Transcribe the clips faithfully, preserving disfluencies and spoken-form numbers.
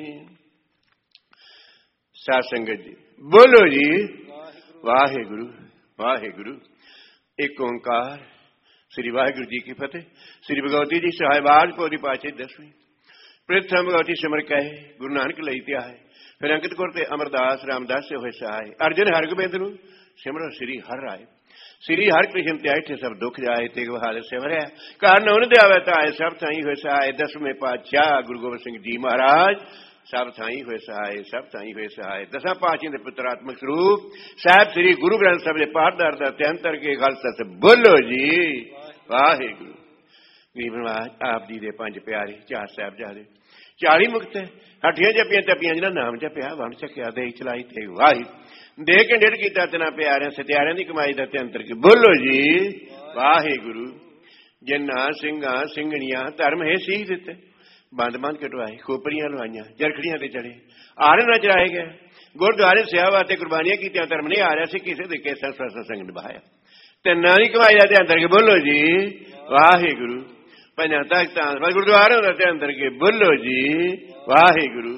साध संगत जी बोलो जी वाहेगुरु वाहेगुरु। एक ओंकार श्री वाहेगुरु जी की फतेह। श्री भगवती जी सहायवाज पौरी पाचे दसवीं प्रथम भगवती सिमर कहे गुरु नानक लई त्या है। फिर अंकित कोर अमरदास रामदास से होए सहाय। अर्जुन हर गोबिंद नु सिमरो श्री हर राय। श्री हर कृष्ण त्याय सब दुख जाए तेग बहादुर सिमरया। कारण उन देवै ताय सब थाई होए सहाय। दसवें पातशाह गुरु गोबिंद सिंह जी महाराज सब थाई हुए सहाय सब थाई हुए सहाय। दसा पातशाह के पुत्रात्मक स्वरूप साहब श्री गुरु ग्रंथ साहब के पाठदार अत्यंतर के खालसा से बोलो जी वाहेगुरु। गरीब नवाज आप जी दे पंज प्यारे चार साहिबजादे चाली मुक्त हठियां जपियां तपियां जिन्हां नाम जपिया वण चकिया दे चलाई ते वाही दे के डेढ़ कीता तना प्यारियां सत्यारियां दी कमाई दा अत्यंतर के बोलो जी वाहेगुरु। जिन्ना सिंघां सिंघणियां धर्म है सीख दिते बंद बंद कटवाए खोपरियां लवाइया जरखड़ियां ते चढ़े आरे न चढ़ाए गए गुरुद्वारे सेवा ते कुर्बानियां की धर्म नहीं आ रहा सी किसी दे के सत्संग निभाया तिना की कमाई दा अंदर के बोलो जी वाहेगुरु। पंजा तख्तां गुरुद्वारे दा अंदर के बोलो जी वाहेगुरु।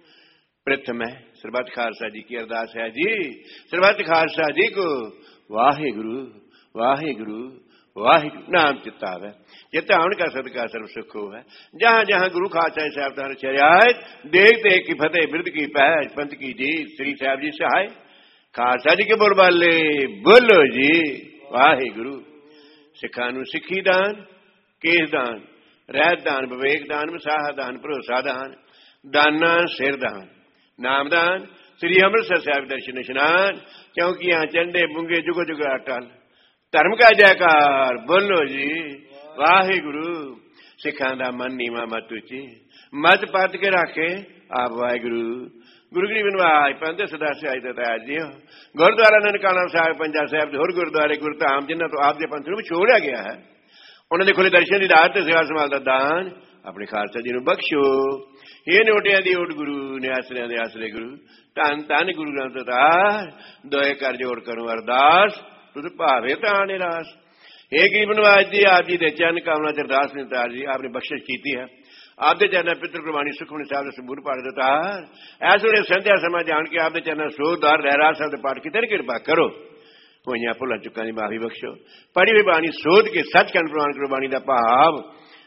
प्रथम है सरबत खालसा जी की अरदास है जी सरबत खालसा जी को वाहेगुरु वाहेगुरु वाहिगुरु नाम चितावे चितावन का सदका सर्व सुख हो है। जहां जहां गुरु खालसा साहब शरियात देख देख की फतेह बिरद की पैज पंथ की जीत श्री साहब जी सहाय। खालसा जी के बोल बाले बोलो जी वाहिगुरु। सिखा नूं सिखी दान केस दान रहत दान विवेक दान विसाह दान भरोसा दान दाना सिर दान नाम दान श्री अमृतसर साहब दर्शन इशनान चौकियां चंडे बुंगे जुगो जुगो अटल धर्म का जयकार बोलो जी वाहेगुरु। सिखा दा मन नीवा मत उची मत पत के रखे आप वाहेगुरु। गुरु गरीब नवाज पंथ सदा सियाई दतार जी गुरुद्वारा ननकाना साहिब पंजा साहब होर गुरुद्वारे गुरधाम जिन्हों तो आपके पंथ में छोड़ा गया है उन्होंने खुले दर्शन की दात सेवा संभाल का दान अपने खालसा जी को बख्शो। ये नोटिया दी ओट गुरु ने आसरिया दे आसरे गुरु धन धन गुरु ग्रंथ दार दोए कर जोड़ करूं अरदास तुझ भावे तान निराश। हे गरीब नवाज जी आप जी दे चरण कामना अरदास ने तार जी आपने बख्शिश की है आपके चरण पितृ कुर्बानी सुखमनी साहब संपूर्ण पाठ दतार ऐस वे संध्या समा जान के आपके चरण सोधार लहरा साहब पाठ की तेरी कृपा करो होइया भुलां चुकां दी माफी बख्शो। पढ़ी हुई बाणी सोध के सचखंड प्रमाण करो बाणी दा भाव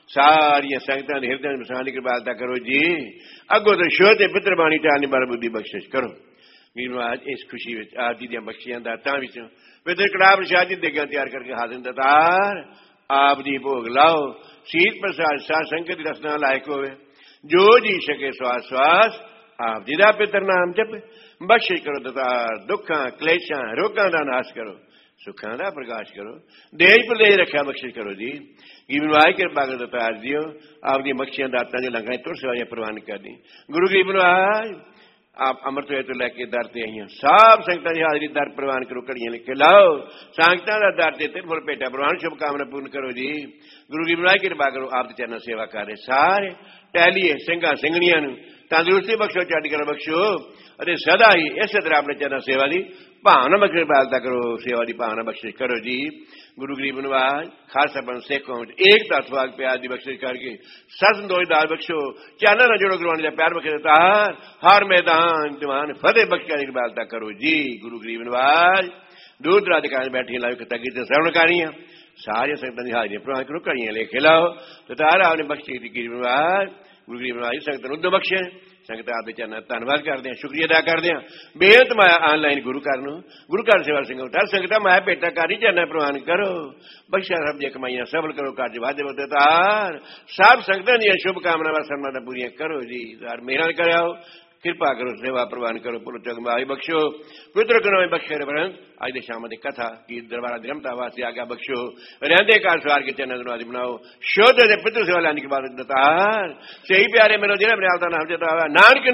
सारिया संगतां दे हिरदे विच की कृपालता करो जी। अगो तो शोध पितृ बाणी टालने बार बुद्धि बख्शिश करो। गरीब आज इस खुशी विच आप जी दी बख्शियां दातां विचों पितृ कड़ा प्रसाद जी देगां तैयार करके हाजिर दतार आप जी भोग लाओ शीत प्रसाद साध संगत दी रसना लायक होवे जो जी सके श्वास श्वास आप जी दा पितर नाम जप बख्शिश करो दतार दुखां क्लेशां रोगां दा नाश करो सुखां दा प्रकाश करो देश प्रदेश रक्षा बख्शिश करो जी। गरीब नवाज कृपा कर दतार जियो आप दी बख्शियां दातां दी लंघाई तुर सेवाइयां प्रवान कर दी। गुरु गरीब नवाज आप अमृत वे तो लैके दर ते आई सब संगतां दी हाजरी दर प्रवान करो घड़ियां लिख के लाओ संगतां दा दर ते तिरफुल भेटा प्रवान शुभकामना पूर्ण करो जी। गुरु गरीब नवाज कृपा करो आप दे चरण सेवा कर रहे सारे टहलिए सिंघां सिंघणियां नूं तंदुरुस्ती बख्शो चढ़ कर बख्शो अरे सदा ही इस तरह अपने चरण सेवा की भावना बख्श पालता करो सेवा की भावना बख्शिश करो जी। गुरु गरीब नवाज खालसा बन सिखों एक तत्वाग प्यार की बख्शिश करके सस दोष दाल बख्शो चाना न जोड़ो गुरुवाणी का प्यार बख्श देता हर मैदान जवान फतेह बख्श कर पालता करो जी। गुरु गरीब नवाज दूर दराज के बैठी लाओ तगी से श्रवण करियां सारे संगतां दी हाजरी प्रवान करो घड़ियां लेके लाओ तो तारा आपने बख्शी थी गरीब नवाज गुरु गरीब नवाज संगत उद्दम बख्शे संगत आपके चरण धन्यवाद करते हैं शुक्रिया अदा करते हैं बेहद माया ऑनलाइन गुरु घर गुरु घर सेवा सिंह उठा संगत माया बेटा कर ही चरण प्रवान करो बख्शा सब दी कमाइयां सबल करो कार्य वादे वतार सब संगतां दी शुभकामनावां सरमादा पूरियां करो जी। मेहर कराओ कृपा करो सेवा प्रवान करो पुल चगमाई बख्शो पुत्र करो बख्शे बरन आज दे शाम दी कथा की दरबारा दिरमता वासी आज्ञा बख्शो रहंदे कार सवार के चरण नवाज बनाओ शोध दे पितृ सेवा लाने के बाद दतार सही प्यारे मेरे जिला मेरे आलता नाम जता नानक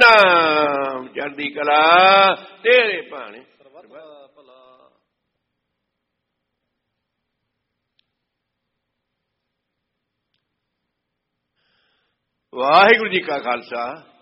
नाम चढ़दी कला तेरे पाने। वाहिगुरु जी का खालसा